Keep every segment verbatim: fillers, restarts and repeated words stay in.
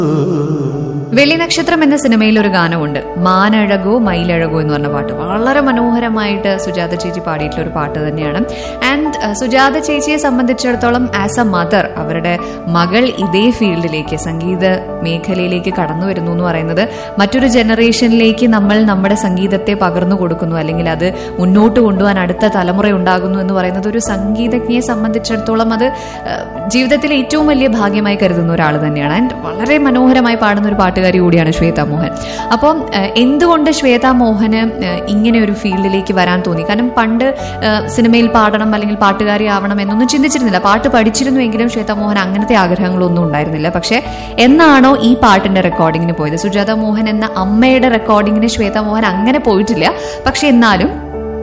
വെള്ളി നക്ഷത്രം എന്ന സിനിമയിൽ ഒരു ഗാനമുണ്ട്, മാനഴകോ മയിലഴകോ എന്ന് പറഞ്ഞ പാട്ട്. വളരെ മനോഹരമായിട്ട് സുജാത ചേച്ചി പാടിയിട്ടുള്ള ഒരു പാട്ട് തന്നെയാണ്. ആൻഡ് സുജാത ചേച്ചിയെ സംബന്ധിച്ചിടത്തോളം ആസ് എ മദർ, അവരുടെ മകൾ ഇതേ ഫീൽഡിലേക്ക്, സംഗീത മേഖലയിലേക്ക് കടന്നു വരുന്നു എന്ന് പറയുന്നത് മറ്റൊരു ജനറേഷനിലേക്ക് നമ്മൾ നമ്മുടെ സംഗീതത്തെ പകർന്നു കൊടുക്കുന്നു, അല്ലെങ്കിൽ അത് മുന്നോട്ട് കൊണ്ടുപോകാൻ അടുത്ത തലമുറ ഉണ്ടാകുന്നു എന്ന് പറയുന്നത് ഒരു സംഗീതജ്ഞയെ സംബന്ധിച്ചിടത്തോളം അത് ജീവിതത്തിലെ ഏറ്റവും വലിയ ഭാഗ്യമായി കരുതുന്ന ഒരാൾ തന്നെയാണ്. ആൻഡ് വളരെ മനോഹരമായി പാടുന്ന ഒരു പാട്ടുകാരി കൂടിയാണ് ശ്വേതാ മോഹൻ. അപ്പം എന്തുകൊണ്ട് ശ്വേതാ മോഹന് ഇങ്ങനെ ഒരു ഫീൽഡിലേക്ക് വരാൻ തോന്നി? കാരണം പണ്ട് സിനിമയിൽ പാടണം അല്ലെങ്കിൽ പാട്ടുകാരി ആവണം എന്നൊന്നും ചിന്തിച്ചിരുന്നില്ല. പാട്ട് പഠിച്ചിരുന്നുവെങ്കിലും ശ്വേതാ മോഹൻ അങ്ങനത്തെ ആഗ്രഹങ്ങളൊന്നും ഉണ്ടായിരുന്നില്ല. പക്ഷെ എന്നാണോ ഈ പാട്ടിന്റെ റെക്കോർഡിങ്ങിന് പോയത്, സുജാത മോഹൻ എന്ന അമ്മയുടെ റെക്കോർഡിങ്ങിന് ശ്വേതാ മോഹൻ അങ്ങനെ പോയിട്ടില്ല. പക്ഷെ എന്നാലും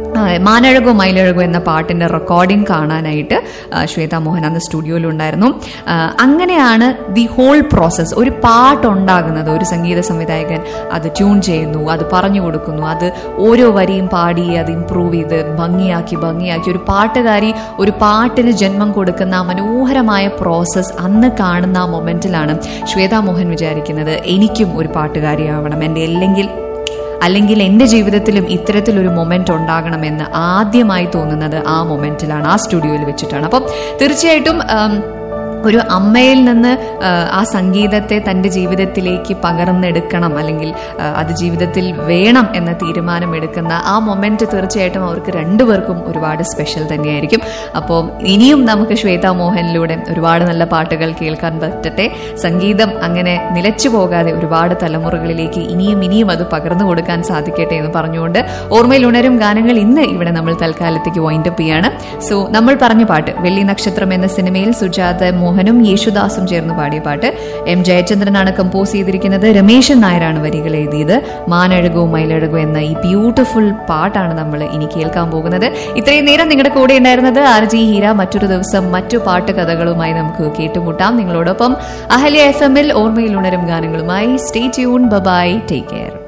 മാനഴകോ മയിലഴകോ എന്ന പാട്ടിന്റെ റെക്കോർഡിംഗ് കാണാനായിട്ട് ശ്വേതാ മോഹൻ അന്ന് സ്റ്റുഡിയോയിലുണ്ടായിരുന്നു. അങ്ങനെയാണ് ദി ഹോൾ പ്രോസസ്. ഒരു പാട്ടുണ്ടാകുന്നത്, ഒരു സംഗീത സംവിധായകൻ അത് ട്യൂൺ ചെയ്യുന്നു, അത് പറഞ്ഞു കൊടുക്കുന്നു, അത് ഓരോ വരിയും പാടി അത് ഇംപ്രൂവ് ചെയ്ത് ഭംഗിയാക്കി ഭംഗിയാക്കി ഒരു പാട്ടുകാരി ഒരു പാട്ടിന് ജന്മം കൊടുക്കുന്ന ആ മനോഹരമായ പ്രോസസ് അന്ന് കാണുന്ന ആ മൊമെന്റിലാണ് ശ്വേതാ മോഹൻ വിചാരിക്കുന്നത് എനിക്കും ഒരു പാട്ടുകാരിയാവണം, എൻ്റെ അല്ലെങ്കിൽ അല്ലെങ്കിൽ എൻ്റെ ജീവിതത്തിലും ഇത്തരത്തിലൊരു മൊമെന്റ് ഉണ്ടാകണമെന്ന് ആദ്യമായി തോന്നുന്നത് ആ മൊമെന്റിലാണ്, ആ സ്റ്റുഡിയോയിൽ വെച്ചിട്ടാണ്. അപ്പം തീർച്ചയായിട്ടും ഒരു അമ്മയിൽ നിന്ന് ആ സംഗീതത്തെ തൻ്റെ ജീവിതത്തിലേക്ക് പകർന്നെടുക്കണം, അല്ലെങ്കിൽ അത് ജീവിതത്തിൽ വേണം എന്ന തീരുമാനമെടുക്കുന്ന ആ മൊമെന്റ് തീർച്ചയായിട്ടും അവർക്ക് രണ്ടുപേർക്കും ഒരുപാട് സ്പെഷ്യൽ തന്നെയായിരിക്കും. അപ്പോൾ ഇനിയും നമുക്ക് ശ്വേതാ മോഹനിലൂടെ ഒരുപാട് നല്ല പാട്ടുകൾ കേൾക്കാൻ പറ്റട്ടെ. സംഗീതം അങ്ങനെ നിലച്ചു പോകാതെ ഒരുപാട് തലമുറകളിലേക്ക് ഇനിയും ഇനിയും അത് പകർന്നു കൊടുക്കാൻ സാധിക്കട്ടെ എന്ന് പറഞ്ഞുകൊണ്ട് ഓർമ്മയിൽ ഉണരും ഗാനങ്ങൾ ഇന്ന് ഇവിടെ നമ്മൾ തൽക്കാലത്തേക്ക് വൈൻഡപ്പ് ചെയ്യാണ്. സോ നമ്മൾ പറഞ്ഞ പാട്ട് വെള്ളി നക്ഷത്രം എന്ന സിനിമയിൽ സുജാത മോഹനും യേശുദാസും ചേർന്ന് പാടിയ പാട്ട്. എം ജയചന്ദ്രനാണ് കമ്പോസ് ചെയ്തിരിക്കുന്നത്, രമേശൻ നായരാണ് വരികൾ എഴുതിയത്. മാനഴകോ മയിലഴകോ എന്ന ഈ ബ്യൂട്ടിഫുൾ പാട്ടാണ് നമ്മൾ ഇനി കേൾക്കാൻ പോകുന്നത്. ഇത്രയും നേരം നിങ്ങളുടെ കൂടെ ഉണ്ടായിരുന്നത് ആർ ജി ഹീര. മറ്റൊരു ദിവസം മറ്റു പാട്ട് കഥകളുമായി നമുക്ക് കേട്ടുമുട്ടാം. നിങ്ങളോടൊപ്പം അഹല്യ എഫ് എമ്മിൽ ഓർമ്മയിൽ ഉണരും ഗാനങ്ങളുമായി. Stay tune. By, take care.